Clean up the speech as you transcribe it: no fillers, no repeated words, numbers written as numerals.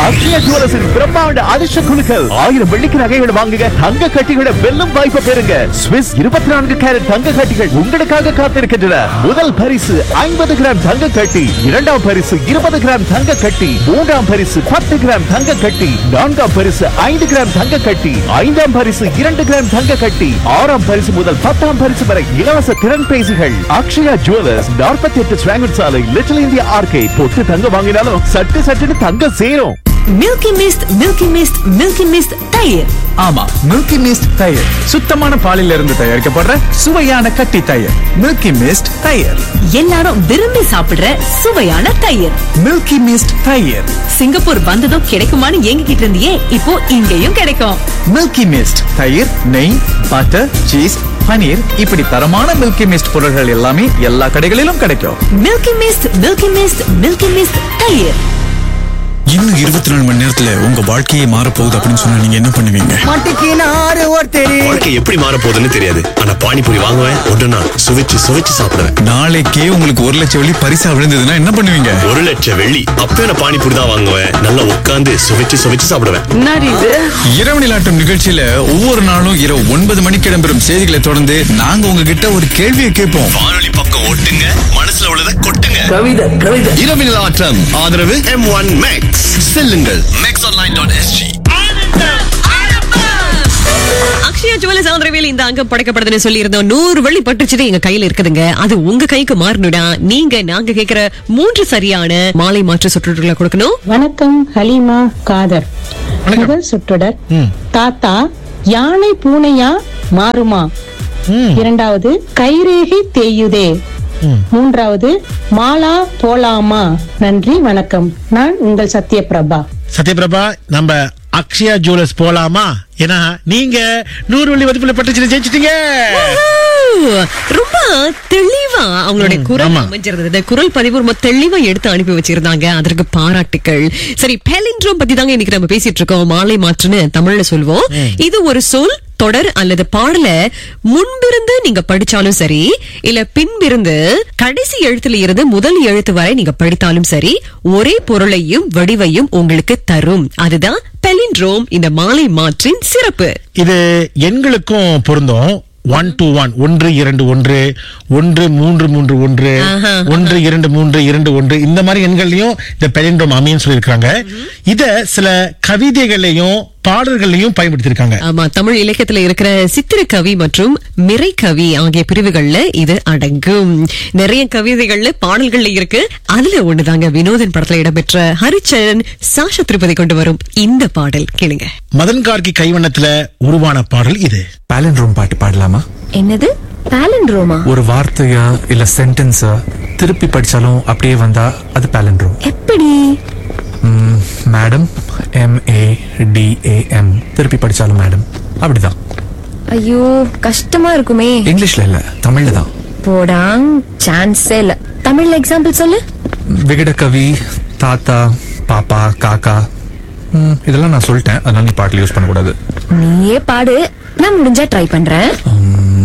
அக்ஷயா ஜுவல்லர்ஸின் பிரம்மாண்ட அதிர்ஷ்ட குழுக்கள் 1000 வெள்ளிக்கு நகைகள் வாங்குங்க, தங்க கட்டிகளை வெல்லும் வாய்ப்பு பெறுங்க. ஸ்விஸ் 24 கேரட் தங்க கட்டிகள் உங்களுக்காக காத்திருக்கின்றன. முதல் பரிசு 50 கிராம் தங்க கட்டி, இரண்டாம் பரிசு 20 கிராம் தங்க கட்டி, மூன்றாம் பரிசு 10 கிராம் தங்க கட்டி, நான்காம் பரிசு 5 கிராம் தங்க கட்டி, ஐந்தாம் பரிசு 2 கிராம் தங்க கட்டி, ஆறாம் பரிசு முதல் 10ஆம் பரிசு வரை இலவச திறன் பேசிகள். அக்ஷயா ஜுவல்லர்ஸ் 48 ஸ்வாங்கட் சாலை, லிட்டில் இந்தியா ஆர்கேட். பொட்டு தங்க வாங்கினாலும் சட்டுன்னு தங்க சேரும். Milky mist, milky mist, milky mist தயிர். ஆமா, மில்கி மிஸ்ட் தயிர் சுத்தமான பாலில் இருந்து தயாரிக்கப்படுற சுவையான கட்டி தயிர். மில்கி மிஸ்ட் தயிர், எல்லாரும் விரும்பி சாப்பிடுற சுவையான தயிர். மில்கி மிஸ்ட் தயிர். சிங்கப்பூர் வந்ததும் கிடைக்குமான்னு ஏங்கிக்கிட்டு இருந்தியே, இப்போ இங்கேயும் கிடைக்கும். மில்கி மிஸ்ட் தயிர், நெய், பட்டர், சீஸ், பனீர், இப்படி தரமான மில்கி மிஸ்ட் பொருட்கள் எல்லாமே எல்லா கடைகளிலும் கிடைக்கும். Milky mist, milky mist, milky mist தயிர். இன்னும் 24 மணி நேரத்துல உங்க வாழ்க்கையே மாறப்போகுது அப்படின்னு சொன்னா நீங்க என்ன பண்ணுவீங்க? வாழ்க்கை எப்படி மாறப்போகுதுன்னு தெரியாது, ஆனா பானிபூரி வாங்குவேன், ஒன்றுனா சுவைச்சு சாப்பிடுவேன். நாளைக்கே உங்களுக்கு 1 லட்சம் வெள்ளி பரிசா விழுந்ததுன்னா என்ன பண்ணுவீங்க? 1 லட்சம் வெள்ளி அப்ப நான் பானிபூரி தான் வாங்குவேன். நல்லா உட்கார்ந்து சுவைச்சு சாப்பிடுவேன். இரவு நிலாட்டம் நிகழ்ச்சியில ஒவ்வொரு நாளும் இரவு 9 மணிக்கு இடம்பெறும் செய்திகளை தொடர்ந்து நாங்க உங்ககிட்ட ஒரு கேள்வியை கேட்போம். வானொலி பக்கம் ஓட்டுங்க, மனசுல உள்ளதை கொட்டுங்க. கவிதை இரவு நிலாட்டம் ஆதரவு M1 Max. செல்லுங்கள் maxonline.sg. அக்ஷயா ஜுவல்லர்ஸ் ஆதரவில் இந்த அங்கம் படைக்கப்படுதுன்னு சொல்லி இருந்தோம். 100 வெள்ளி பட்டுச்சுட்டு எங்க கையில இருக்குதுங்க. அது உங்க கைக்கு மாறணும்னா நாங்க கேக்குற 3 சரியான மாலை மாற்று சுற்றுலா கொடுக்கணும். வணக்கம், ஹலீமா காதர். முதல் சுற்றுடர், தாத்தா யானை பூனையா மாறுமா? இரண்டாவது, கைரேகை தேயுதே. மூன்றாவது, மாலா போலாமா? நன்றி, வணக்கம். நான் உங்கள் சத்யபிரபா. நம்ம அக்ஷயா ஜுவல்லர்ஸ் போலாமா? ஏன்னா நீங்க 100 வெள்ளி மதிப்புல பட்டுச்சு ஜெயிச்சிட்டீங்க. ரொம்ப தெளிவா அவங்களுடைய குரல் அமைஞ்சிருந்தது. குரல் பதிவு ரொம்ப தெளிவா எடுத்து அனுப்பி வச்சிருந்தாங்க. அதற்கு பாராட்டுக்கள். சரி, பெலிண்ட்ரோம் பத்தி தாங்க இன்னைக்கு நம்ம பேசிட்டு இருக்கோம். மாலை மாற்றுன்னு தமிழ்ல சொல்வோம். இது ஒரு சொல், தொடர் அல்லது பாடல முன்பிருந்து நீங்க படிச்சாலும் சரி, இல்ல பின்பிருந்து கடைசி எழுத்துல இருந்து முதல் எழுத்து வரை நீங்க படித்தாலும் சரி, ஒரே பொருளையும் வடிவையும் உங்களுக்கு தரும். அதுதான் பெலிண்ட்ரோம், இந்த மாலை மாற்றின் சிறப்பு. இது எண்களுக்கும் பொருந்தும். 1 to 1, 1 2 1, 1 3 3 1, 1 2 3 2 1, இந்த மாதிரி எண்கள்லயும் இந்த பெலிண்ட்ரோம் அமைன்னு சொல்லியிருக்காங்க. இத சில கவிதைகளையும் பாடல்களையும் பயன்படுத்திருக்காங்க. ஆமா, தமிழ் இலக்கியத்துல இருக்கிற சித்திர கவி மற்றும் மிரை கவி ஆகிய பிரிவுகள்ல இது அடங்கும். நிறைய கவிதைகள்ல பாடல்கள்ல இருக்கு. அதுல ஒண்ணுதாங்க வினோதன் படத்துல இடம்பெற்ற ஹரிச்சரன் சாஷா திருப்பதி கொண்டு வரும் இந்த பாடல். கேளுங்க. மதன் கார்கி கைவண்ணத்துல உருவான பாடல் இது. பாலண்ட்ரோம் பாட்டு பாடலாமா? என்னது பாலண்ட்ரோமா? ஒரு வார்த்தையா இல்ல சென்டென்ஸா திருப்பி படிச்சாலும் அப்படியே வந்தா அது பாலண்ட்ரோம். எப்படி? மேடம், MADAM திருப்பி படிச்சாலும் மேடம், அப்படிதான். ஐயோ, கஷ்டமா இருக்குமே. இங்கிலீஷ்ல இல்ல, தமிழ்ல தான். போடாங், சான்ஸே இல்ல. தமிழ்ல எக்ஸாம்பிள் சொல்லு. விகட கவி, தாத்தா, பாப்பா, காக்கா, இதெல்லாம் நான் சொல்லிட்டேன். அதனால நீ பாட்டுல யூஸ் பண்ண கூடாது. நீயே பாடு, நான் முடிஞ்சா ட்ரை பண்றேன்.